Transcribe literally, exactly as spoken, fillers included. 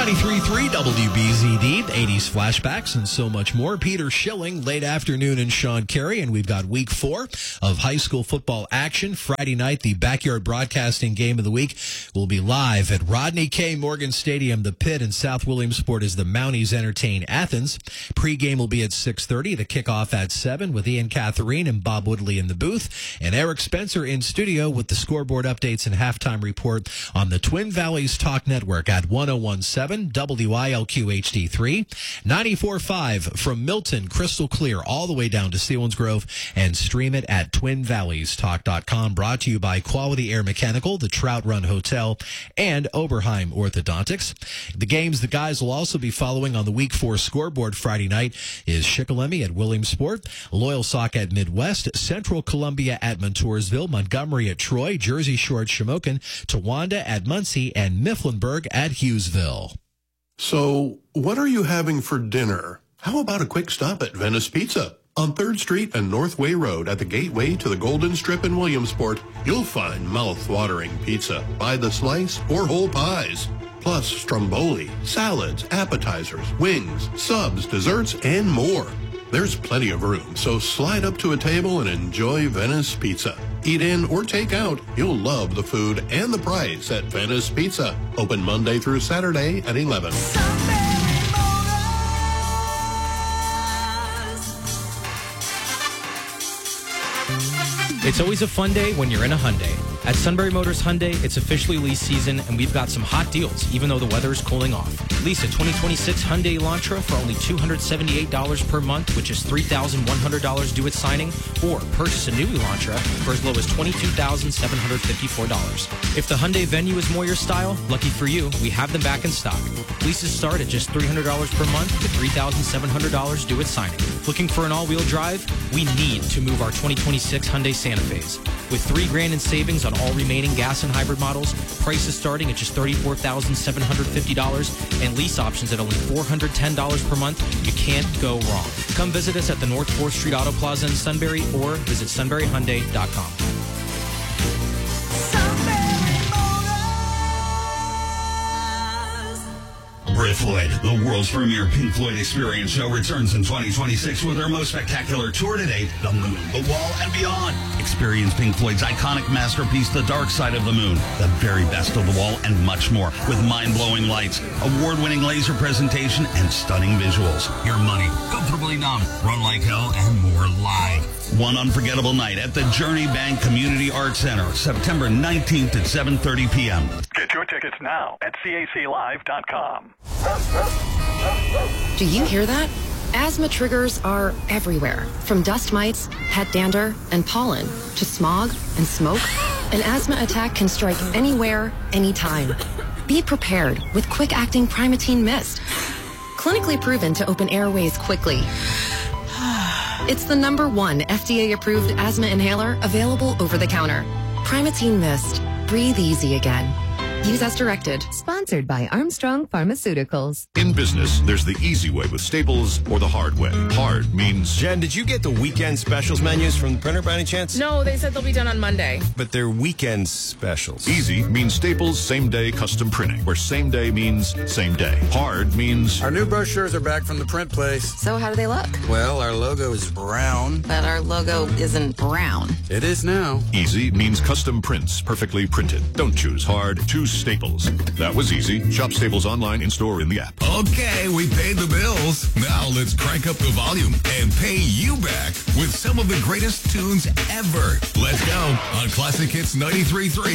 ninety-three point three W B Z D, the eighties flashbacks, and so much more. Peter Schilling, late afternoon, and Sean Carey, and we've got week four of high school football action. Friday night, the backyard broadcasting game of the week will be live at Rodney K. Morgan Stadium. The Pit in South Williamsport as the Mounties entertain Athens. Pre-game will be at six thirty, the kickoff at seven, with Ian Catherine and Bob Woodley in the booth, and Eric Spencer in studio with the scoreboard updates and halftime report on the Twin Valleys Talk Network at one oh one point seven W I L Q H D three, ninety-four point five from Milton, crystal clear, all the way down to Selinsgrove, and stream it at twin valleys talk dot com. Brought to you by Quality Air Mechanical, the Trout Run Hotel, and Oberheim Orthodontics. The games the guys will also be following on the Week four scoreboard Friday night is Shikellamy at Williamsport, Loyalsock at Midwest, Central Columbia at Montoursville, Montgomery at Troy, Jersey Shore at Shamokin, Towanda at Muncie, and Mifflinburg at Hughesville. So, what are you having for dinner? How about a quick stop at Venice Pizza? On third Street and Northway Road at the gateway to the Golden Strip in Williamsport, you'll find mouth-watering pizza by the slice or whole pies. Plus stromboli, salads, appetizers, wings, subs, desserts, and more. There's plenty of room, so slide up to a table and enjoy Venice Pizza. Eat in or take out. You'll love the food and the price at Venice Pizza. Open Monday through Saturday at eleven. It's always a fun day when you're in a Hyundai. At Sunbury Motors Hyundai, it's officially lease season, and we've got some hot deals, even though the weather is cooling off. Lease a twenty twenty-six Hyundai Elantra for only two hundred seventy-eight dollars per month, which is three thousand one hundred dollars due at signing, or purchase a new Elantra for as low as twenty-two thousand seven hundred fifty-four dollars. If the Hyundai Venue is more your style, lucky for you, we have them back in stock. Leases start at just three hundred dollars per month to three thousand seven hundred dollars due at signing. Looking for an all-wheel drive? We need to move our twenty twenty-six Hyundai Santa Fe's. With three grand in savings on all remaining gas and hybrid models, prices starting at just thirty-four thousand seven hundred fifty dollars, and lease options at only four hundred ten dollars per month, you can't go wrong. Come visit us at the North fourth Street Auto Plaza in Sunbury or visit sunbury hyundai dot com. Brit Floyd, the world's premier Pink Floyd experience show, returns in twenty twenty-six with their most spectacular tour to date, The Moon, The Wall, and Beyond. Experience Pink Floyd's iconic masterpiece, The Dark Side of the Moon, the very best of The Wall, and much more, with mind-blowing lights, award-winning laser presentation, and stunning visuals. Your money, comfortably numb, Run Like Hell, and more live. One unforgettable night at the Journey Bank Community Arts Center, September nineteenth at seven thirty p.m. Get your tickets now at C A C live dot com. Do you hear that? Asthma triggers are everywhere, from dust mites, pet dander, and pollen, to smog and smoke. An asthma attack can strike anywhere, anytime. Be prepared with quick-acting Primatene Mist. Clinically proven to open airways quickly. It's the number one F D A-approved asthma inhaler available over the counter. Primatene Mist. Breathe easy again. Use as directed. Sponsored by Armstrong Pharmaceuticals. In business, there's the easy way with Staples or the hard way. Hard means... Jen, did you get the weekend specials menus from the printer by any chance? No, they said they'll be done on Monday. But they're weekend specials. Easy means Staples same-day custom printing, where same day means same day. Hard means... Our new brochures are back from the print place. So how do they look? Well, our logo is brown. But our logo isn't brown. It is now. Easy means custom prints, perfectly printed. Don't choose hard, choose Staples. That was easy. Shop Staples online, in-store, in the app. Okay, we paid the bills. Now let's crank up the volume and pay you back with some of the greatest tunes ever. Let's go on Classic Hits ninety-three point three.